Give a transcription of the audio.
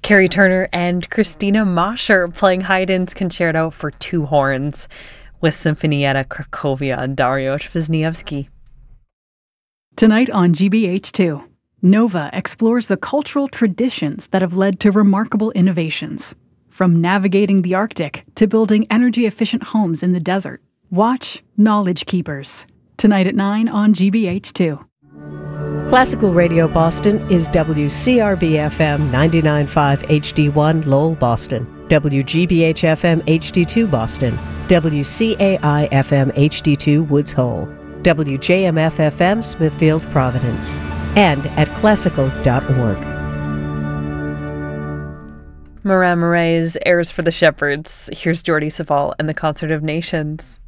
Carrie Turner and Christina Mosher playing Haydn's Concerto for Two Horns with Sinfonietta Cracovia and Dario Wisniewski. Tonight on GBH2, Nova explores the cultural traditions that have led to remarkable innovations. From navigating the Arctic to building energy-efficient homes in the desert. Watch Knowledge Keepers. Tonight at 9 on GBH2. Classical Radio Boston is WCRB-FM 99.5 HD1 Lowell, Boston, WGBH-FM HD2 Boston, WCAI-FM HD2 Woods Hole, WJMF-FM Smithfield, Providence, and at classical.org. Moran Murray's Airs for the Shepherds. Here's Jordi Savall and the Concert of Nations.